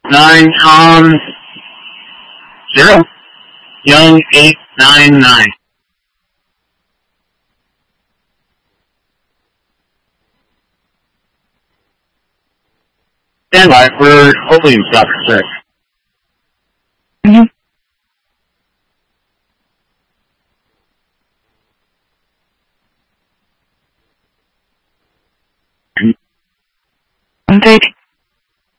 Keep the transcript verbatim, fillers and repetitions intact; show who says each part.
Speaker 1: Nine Tom zero. Young eight nine nine. Stand by for holding stop six.
Speaker 2: Mm-hmm. One thirty.